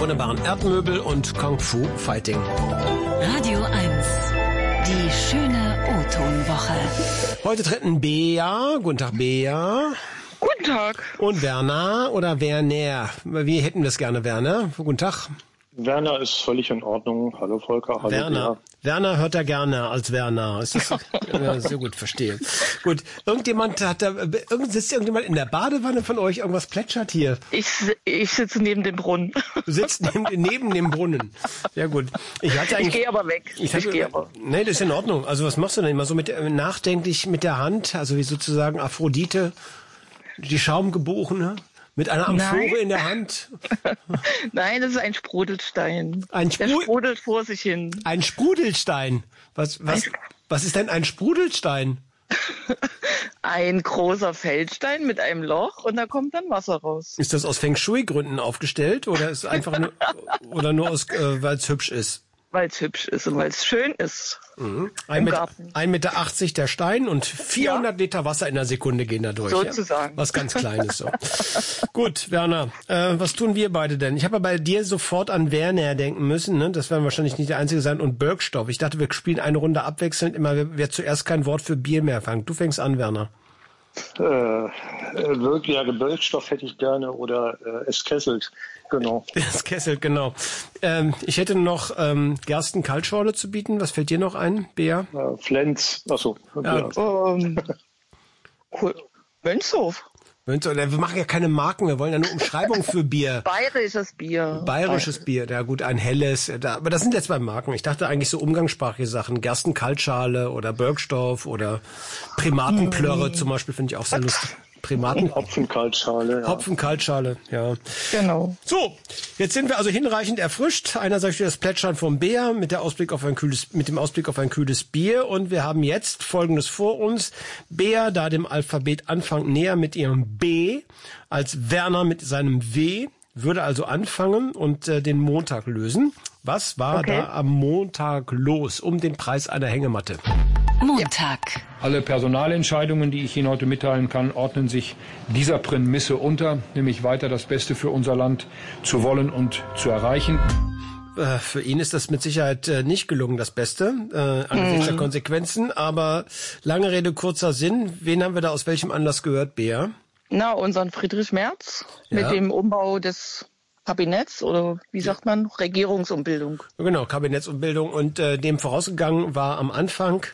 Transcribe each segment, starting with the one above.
wunderbaren Erdmöbel und Kung Fu Fighting. Radio 1, die schöne O-Ton-Woche. Heute treten Bea, guten Tag Bea. Guten Tag. Und Werner oder Werner. Wie hätten wir das gerne, Werner? Guten Tag. Werner ist völlig in Ordnung. Hallo Volker, hallo Werner. Bea. Werner hört er gerne als Werner. Ist das ja, sehr gut, verstehe. Gut, sitzt irgendjemand in der Badewanne von euch? Irgendwas plätschert hier. Ich sitze neben dem Brunnen. Du sitzt neben dem Brunnen. Sehr gut. Ich gehe aber weg. Nee, das ist in Ordnung. Also was machst du denn immer so nachdenklich mit der Hand? Also wie sozusagen Aphrodite, die Schaumgebogene? Mit einer Amphore in der Hand? Nein, das ist ein Sprudelstein. Der sprudelt vor sich hin. Ein Sprudelstein? Was ist denn ein Sprudelstein? Ein großer Feldstein mit einem Loch und da kommt dann Wasser raus. Ist das aus Feng Shui-Gründen aufgestellt oder ist einfach nur, oder nur aus, weil es hübsch ist? Weil es hübsch ist und weil es schön ist. Mhm. Garten. 1,80 Meter der Stein und 400 Liter Wasser in der Sekunde gehen da durch. Sozusagen. Ja? Was ganz Kleines so. Gut, Werner, was tun wir beide denn? Ich habe bei dir sofort an Werner denken müssen, ne? Das werden wahrscheinlich nicht der Einzige sein. Und Birkstoff. Ich dachte, wir spielen eine Runde abwechselnd. Immer wer zuerst kein Wort für Bier mehr fängt. Du fängst an, Werner. Birkstoff hätte ich gerne oder es kesselt, genau. Es kesselt, genau. Ich hätte noch Gersten-Kaltschorle zu bieten. Was fällt dir noch ein, Bea? Flens, achso. Ja. Cool. Wenzhof. Wir machen ja keine Marken, wir wollen ja nur Umschreibung für Bier. Bayerisches Bier. Bayerisches Bier, ja gut, ein helles. Aber das sind jetzt zwei Marken. Ich dachte eigentlich so umgangssprachliche Sachen. Gersten-Kaltschale oder Birkstoff oder Primatenplörre zum Beispiel finde ich auch sehr lustig. Hopfenkaltschale. Ja. Hopfenkaltschale, ja. Genau. So, jetzt sind wir also hinreichend erfrischt. Einerseits das Plätschern vom Bär mit dem Ausblick auf ein kühles Bier. Und wir haben jetzt Folgendes vor uns. Bea, da dem Alphabet Anfang näher mit ihrem B, als Werner mit seinem W, würde also anfangen und den Montag lösen. Was war da am Montag los um den Preis einer Hängematte? Montag. Alle Personalentscheidungen, die ich Ihnen heute mitteilen kann, ordnen sich dieser Prämisse unter, nämlich weiter das Beste für unser Land zu wollen und zu erreichen. Für ihn ist das mit Sicherheit nicht gelungen, das Beste, angesichts der Konsequenzen. Aber lange Rede, kurzer Sinn. Wen haben wir da aus welchem Anlass gehört, Bea? Na, unseren Friedrich Merz mit dem Umbau des Kabinetts oder wie sagt man? Regierungsumbildung. Genau, Kabinettsumbildung. Und dem vorausgegangen war am Anfang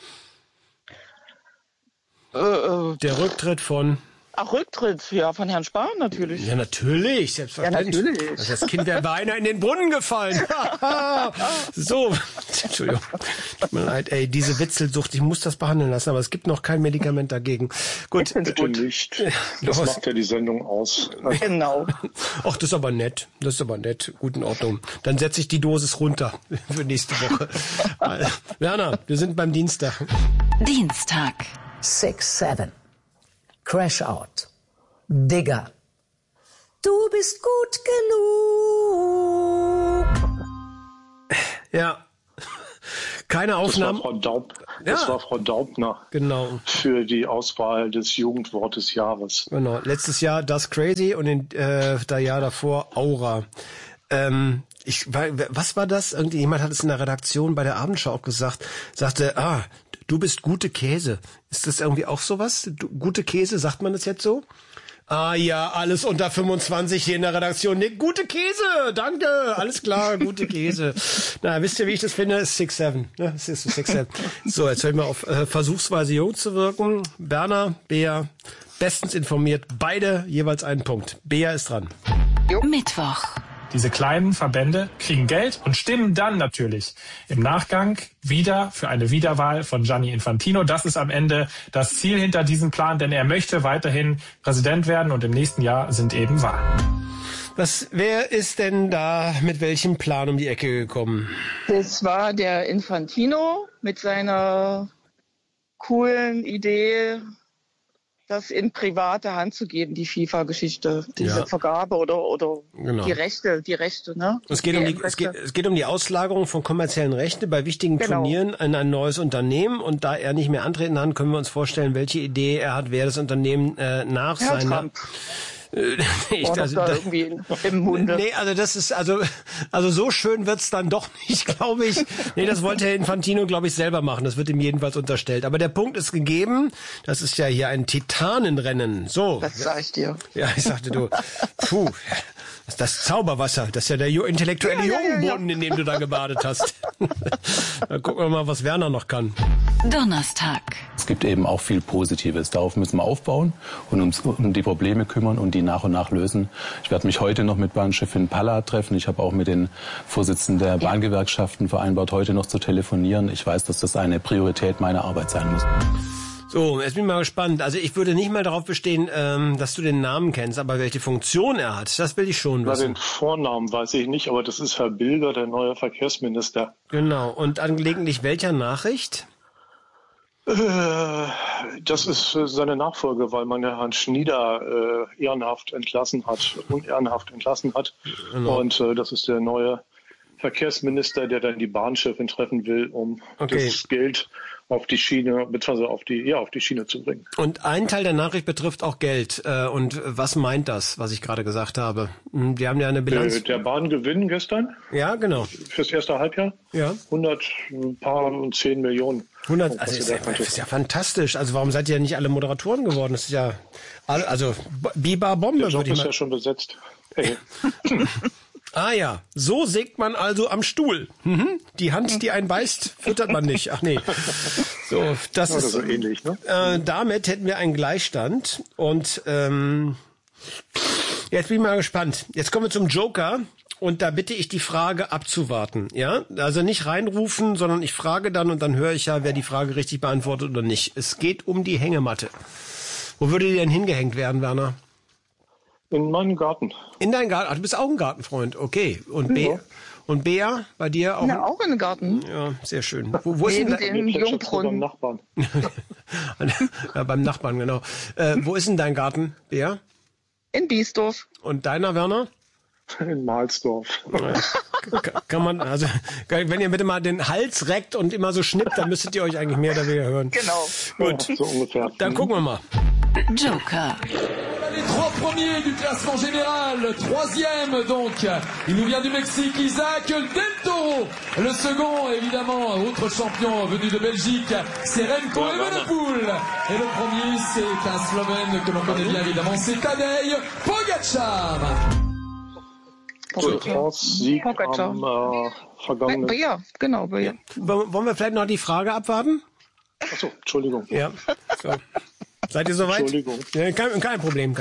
der Rücktritt von... Ach, Rücktritt, ja, von Herrn Spahn natürlich. Ja, natürlich, selbstverständlich. Ja, natürlich. Das Kind wäre beinahe in den Brunnen gefallen. So, Entschuldigung. Tut mir leid, diese Witzelsucht, ich muss das behandeln lassen, aber es gibt noch kein Medikament dagegen. Gut. Bitte nicht. Das macht ja die Sendung aus. Genau. Ach, das ist aber nett. Gut, in Ordnung. Dann setze ich die Dosis runter für nächste Woche. Werner, wir sind beim Dienstag. Dienstag. 6-7. Crash Out. Digger. Du bist gut genug. Ja. Keine Aufnahmen. Das war Frau Daubner. Genau. Für die Auswahl des Jugendwort des Jahres. Genau. Letztes Jahr Das Crazy und das Jahr davor Aura. Was war das? Jemand hat es in der Redaktion bei der Abendschau auch gesagt. Sagte, du bist gute Käse. Ist das irgendwie auch sowas? Gute Käse, sagt man das jetzt so? Ah ja, alles unter 25 hier in der Redaktion. Nee, gute Käse, danke, alles klar, gute Käse. Na, wisst ihr, wie ich das finde? 6-7. Ja, es ist 6-7. So, jetzt hören wir auf, versuchsweise jung zu wirken. Werner, Bea, bestens informiert, beide jeweils einen Punkt. Bea ist dran. Mittwoch. Diese kleinen Verbände kriegen Geld und stimmen dann natürlich im Nachgang wieder für eine Wiederwahl von Gianni Infantino. Das ist am Ende das Ziel hinter diesem Plan, denn er möchte weiterhin Präsident werden und im nächsten Jahr sind eben Wahlen. Wer ist denn da mit welchem Plan um die Ecke gekommen? Das war der Infantino mit seiner coolen Idee, das in private Hand zu geben, die FIFA-Geschichte, diese Vergabe oder genau. die Rechte, ne? Es geht um die Auslagerung von kommerziellen Rechten bei wichtigen Turnieren in ein neues Unternehmen, und da er nicht mehr antreten kann, können wir uns vorstellen, welche Idee er hat, wer das Unternehmen nach irgendwie im Munde. Nee, also das ist, also so schön wird's dann doch nicht, glaube ich. Nee, das wollte Herr Infantino, glaube ich, selber machen. Das wird ihm jedenfalls unterstellt. Aber der Punkt ist gegeben. Das ist ja hier ein Titanenrennen. So. Das sag ich dir. Ja, ich sagte du, puh. Das Zauberwasser, das ist ja der intellektuelle Jungenboden, in dem du da gebadet hast. Dann gucken wir mal, was Werner noch kann. Donnerstag. Es gibt eben auch viel Positives. Darauf müssen wir aufbauen und uns um die Probleme kümmern und die nach und nach lösen. Ich werde mich heute noch mit Bahnchefin Palla treffen. Ich habe auch mit den Vorsitzenden der Bahngewerkschaften vereinbart, heute noch zu telefonieren. Ich weiß, dass das eine Priorität meiner Arbeit sein muss. So, jetzt bin ich mal gespannt. Also ich würde nicht mal darauf bestehen, dass du den Namen kennst, aber welche Funktion er hat, das will ich schon wissen. Den Vornamen weiß ich nicht, aber das ist Herr Bilger, der neue Verkehrsminister. Genau. Und angelegentlich welcher Nachricht? Das ist seine Nachfolge, weil man ja Herrn Schnieder unehrenhaft entlassen hat. Genau. Und das ist der neue Verkehrsminister, der dann die Bahnchefin treffen will, um das Geld auf die Schiene, beziehungsweise auf die Schiene zu bringen. Und ein Teil der Nachricht betrifft auch Geld. Und was meint das, was ich gerade gesagt habe? Die haben ja eine Bilanz. Der Bahngewinn gestern? Ja, genau. Fürs erste Halbjahr? Ja. 110 Millionen. 100, also das ist ja fantastisch. Also warum seid ihr ja nicht alle Moderatoren geworden? Das ist ja, also Biber Bombe. Der Job ist ja schon besetzt. Hey. Ah ja, so sägt man also am Stuhl. Mhm. Die Hand, die einen beißt, füttert man nicht. Ach nee. So, das ist so ähnlich, ne? Damit hätten wir einen Gleichstand. Und jetzt bin ich mal gespannt. Jetzt kommen wir zum Joker. Und da bitte ich die Frage abzuwarten. Ja, also nicht reinrufen, sondern ich frage dann und dann höre ich ja, wer die Frage richtig beantwortet oder nicht. Es geht um die Hängematte. Wo würde die denn hingehängt werden, Werner? In meinem Garten. In deinem Garten? Ach, du bist auch ein Gartenfreund. Okay. Und und Bea, bei dir auch? Ja, auch in den Garten. Ja, sehr schön. Wo ist denn den Jungbrunnen? Beim Nachbarn. Ja, beim Nachbarn, genau. Wo ist denn dein Garten, Bea? In Biesdorf. Und deiner, Werner? In Mahlsdorf. Kann man, also, wenn ihr bitte mal den Hals reckt und immer so schnippt, dann müsstet ihr euch eigentlich mehr oder weniger hören. Genau. Gut. Ja, so ungefähr. Dann gucken wir mal. Joker. Les trois premiers du classement général, troisième donc, il nous vient du Mexique, Isaac Del Toro. Le second, évidemment, autre champion venu de Belgique, c'est Remco Evenepoel. Et le premier, c'est un Slovène que l'on connaît bien évidemment, c'est Tadej Pogačar. Sieg am vergangenen... Bea, genau, Bea. Wollen wir vielleicht noch die Frage abwarten? Achso, Entschuldigung. Ja, so. Seid ihr soweit? Entschuldigung. Ja, kein Problem.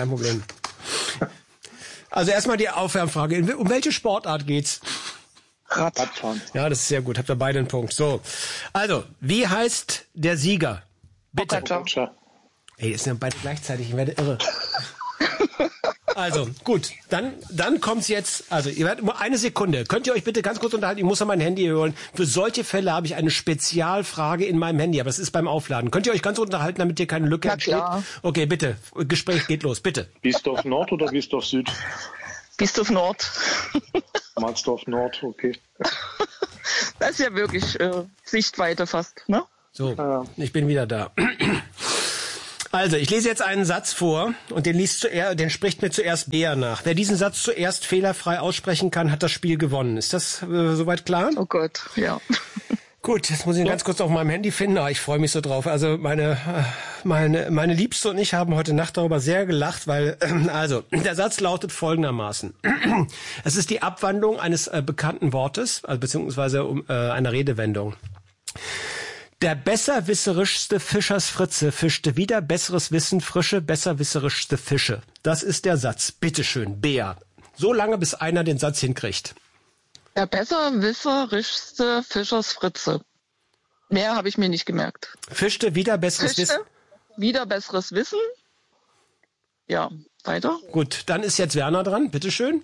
Also erstmal die Aufwärmfrage. Um welche Sportart geht's? Radfahren. Ja, das ist sehr gut. Habt ihr beide einen Punkt. So. Also, wie heißt der Sieger? Bitte. Pogačar. Ey, das sind ja beide gleichzeitig. Ich werde irre. Also, gut. Dann kommt's jetzt. Also, ihr werdet nur eine Sekunde. Könnt ihr euch bitte ganz kurz unterhalten? Ich muss an mein Handy holen. Für solche Fälle habe ich eine Spezialfrage in meinem Handy. Aber das ist beim Aufladen. Könnt ihr euch ganz unterhalten, damit hier keine Lücke entsteht? Klar. Okay, bitte. Gespräch geht los. Bitte. Biesdorf Nord oder Biesdorf Süd? Biesdorf Nord. Mahlsdorf Nord, okay. Das ist ja wirklich Sichtweite fast, ne? So, ich bin wieder da. Also, ich lese jetzt einen Satz vor und den spricht mir zuerst Bea nach. Wer diesen Satz zuerst fehlerfrei aussprechen kann, hat das Spiel gewonnen. Ist das soweit klar? Oh Gott, ja. Gut, jetzt muss ich ihn ganz kurz auf meinem Handy finden. Ich freue mich so drauf. Also meine Liebste und ich haben heute Nacht darüber sehr gelacht, weil also der Satz lautet folgendermaßen: Es ist die Abwandlung eines bekannten Wortes, also beziehungsweise einer Redewendung. Der besserwisserischste Fischersfritze fischte wieder besseres Wissen frische, besserwisserischste Fische. Das ist der Satz. Bitteschön, Bea. So lange, bis einer den Satz hinkriegt. Der besserwisserischste Fischersfritze. Mehr habe ich mir nicht gemerkt. Fischte wieder besseres Wissen. Wieder besseres Wissen. Ja, weiter. Gut, dann ist jetzt Werner dran. Bitteschön.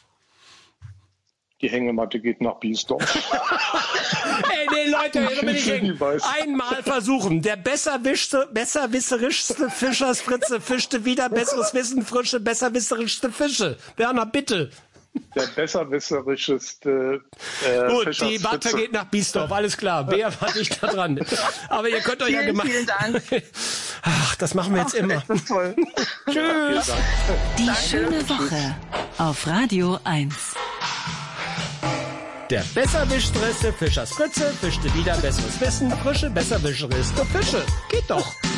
Die Hängematte geht nach Biesdorf. Ey, nee, Leute, hier bin ich hin. Einmal versuchen. Der besserwisserischste Fischersfritze fischte wieder besseres Wissen frische, besserwisserischste Fische. Werner, bitte. der besserwisserischste Gut, die Warte geht nach Biesdorf, alles klar. Bea war nicht da dran. Aber ihr könnt euch ja gemacht. Vielen Dank. Ach, das machen wir jetzt immer. Das ist toll. Tschüss. Die schöne Woche auf Radio 1. Der besserwischterste Fischers Fritze fischte wieder besseres Wissen, frische Besserwischeriste Fische. Geht doch.